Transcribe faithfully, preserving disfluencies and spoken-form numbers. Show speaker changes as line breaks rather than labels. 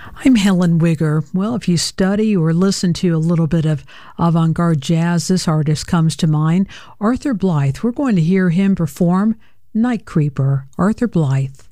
I'm Helen Wigger. Well, if you study or listen to a little bit of avant-garde jazz, this artist comes to mind, Arthur Blythe. We're going to hear him perform Night Creeper. Arthur Blythe.